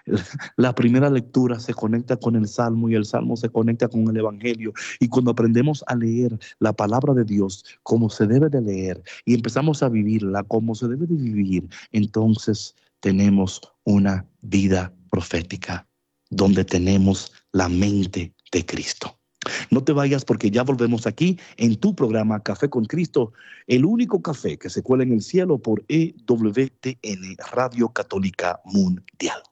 La primera lectura se conecta con el Salmo y el Salmo se conecta con el Evangelio. Y cuando aprendemos a leer la palabra de Dios como se debe de leer y empezamos a vivirla como se debe de vivir, entonces tenemos una vida profética donde tenemos la mente de Cristo. No te vayas porque ya volvemos aquí en tu programa Café con Cristo, el único café que se cuela en el cielo por EWTN, Radio Católica Mundial.